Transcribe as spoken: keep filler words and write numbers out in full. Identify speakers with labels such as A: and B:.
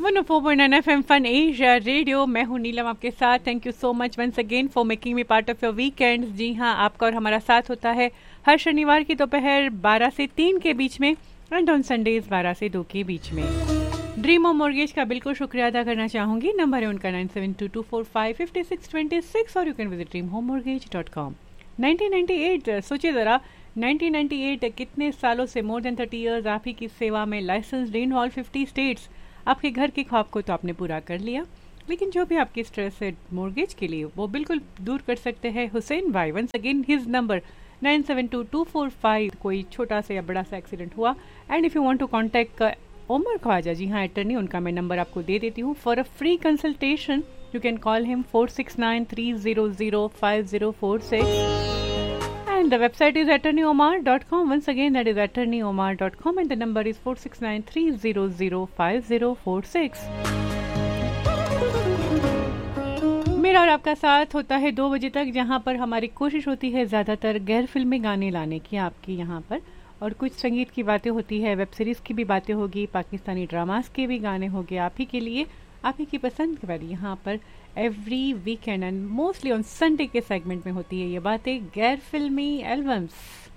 A: One O four point nine F M fun Asia radio. मैं हूँ नीलम आपके साथ। Thank you so much once again for making me part of your weekends. जी हाँ, आपका और हमारा साथ होता है हर शनिवार की दोपहर बारह से तीन के बीच में एंड ऑन संडेज बारह से दो के बीच में। ड्रीम होम मॉर्गेज का बिल्कुल शुक्रिया अदा करना चाहूँगी। नंबर है उनका nine seven to to four five fifty six twenty six और you can visit dream home mortgage dot com. Nineteen ninety eight, सोचिए ज़रा, नाइनटीन नाइंटी एट, कितने सालों से, मोर देन थर्टी इयर्स आप ही की सेवा में, licence in all fifty states. आपके घर के ख्वाब को तो आपने पूरा कर लिया, लेकिन जो भी आपकी स्ट्रेस है मॉर्गेज के लिए वो बिल्कुल दूर कर सकते हैं हुसैन भाई। Once again his number nine seven to to four five. कोई छोटा सा या बड़ा सा एक्सीडेंट हुआ and if you want to contact Umar Khwaja, जी हाँ अटर्नी, उनका मैं नंबर आपको दे देती हूँ for a free consultation. You can call him four six nine three zero zero five zero four six and the website is attorney omar dot com. Once again, that is attorney omar dot com and the number is four six nine three zero zero five zero four six. मेरा और आपका साथ होता है दो बजे तक, जहाँ पर हमारी कोशिश होती है ज़्यादातर गैर फिल्मी गाने लाने की आपकी यहाँ पर, और कुछ संगीत की बातें होती है, वेब सीरीज़ की भी बातें होगी, पाकिस्तानी ड्रामास के भी गाने होंगे आप ही के लिए, आप ही की पसंद वाली यहाँ पर every weekend and mostly on Sunday के सेगमेंट में होती है ये बातें, गैर फिल्मी एल्बम्स।